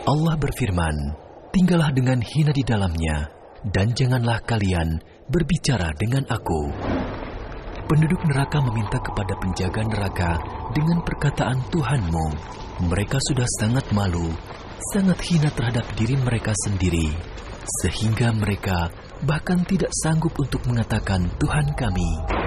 Allah berfirman, tinggallah dengan hina di dalamnya, dan janganlah kalian berbicara dengan aku. Penduduk neraka meminta kepada penjaga neraka dengan perkataan Tuhanmu. Mereka sudah sangat malu, sangat hina terhadap diri mereka sendiri, sehingga mereka bahkan tidak sanggup untuk mengatakan Tuhan kami.